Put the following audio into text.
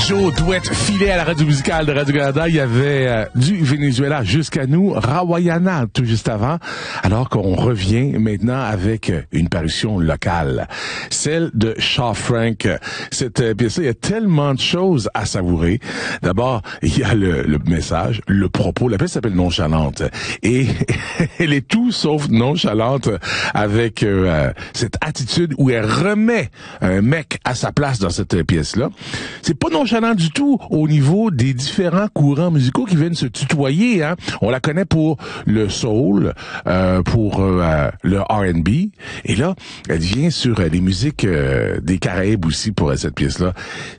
Joe Douette filait à la radio musicale de Radio-Canada. Il y avait du Venezuela jusqu'à nous, Rawayana tout juste avant, alors qu'on revient maintenant avec une parution locale, celle de Shaw Frank. Cette pièce-là, il y a tellement de choses à savourer. D'abord, il y a le message, le propos. La pièce s'appelle Nonchalante et elle est tout sauf nonchalante avec cette attitude où elle remet un mec à sa place dans cette pièce-là. C'est pas nonchalant du tout au niveau des différents courants musicaux qui viennent se tutoyer. Hein. On la connaît pour le soul, pour le R&B. Et là, elle vient sur les musiques des Caraïbes aussi pour cette pièce-là.